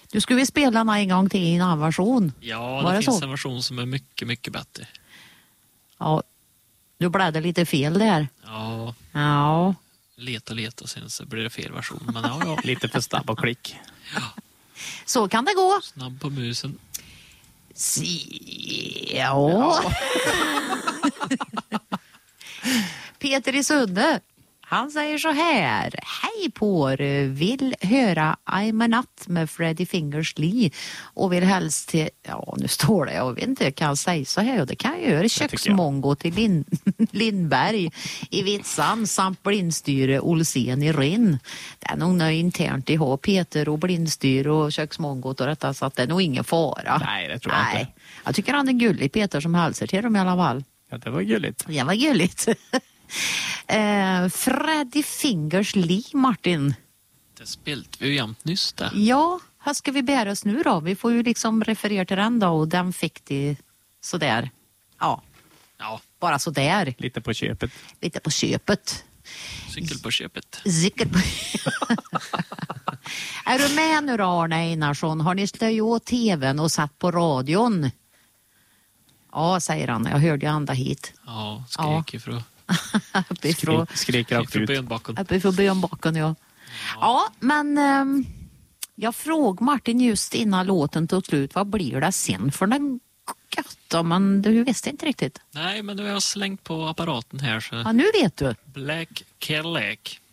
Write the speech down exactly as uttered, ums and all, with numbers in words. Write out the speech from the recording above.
Du skulle vi spela den en gång till i en annan version. Ja, Var det, det finns så? en version som är mycket, mycket bättre. Ja, du blev det lite fel där. Ja, Ja. leta, leta, sen så blir det fel version. Men ja, ja. Lite för snabb och klick. Så kan det gå. Snabb på musen. Si, ja. Peter i Sunde, han säger så här: hej på er, vill höra I'm a Nut med Freddie Fingers Lee och vill helst till, ja nu står det, jag vet inte, kan jag säga så här, och det kan jag göra, köksmongo till Lin, Lindberg i Vitsan samt blindstyre Olsen i Rinn. Det är nog något internt i H, Peter och blindstyre och köksmongo och detta, så att det är nog ingen fara. Nej, det tror jag Nej. inte. Jag tycker han är gullig, Peter, som hälsar till dem i alla fall. Ja, det var gulligt. Det var gulligt. eh, Freddie Fingers Lee, Martin. Det spilt vi ju jämt nyss där. Ja, här ska vi bära oss nu då? Vi får ju liksom referera till den då, och den fick de sådär. Ja, Ja, bara sådär. Lite på köpet. Lite på köpet. cykel på köpet. Cykel på... Är du med nu då, Arne Einarsson? Har ni slöjt åt tvn och satt på radion? Ja, säger han. Jag hörde ju anda hit. Ja, skrek ifrån. Uppifrån, Skrik, skrik rakt Ifrån ut. bönbacken. uppifrån bönbacken, ja. Ja, men um, jag frågade Martin just innan låten tog slut, vad blir det sen för den gött? Men du visste inte riktigt. Nej, men nu har jag slängt på apparaten här så... Ja, nu vet du. Black Cadillac.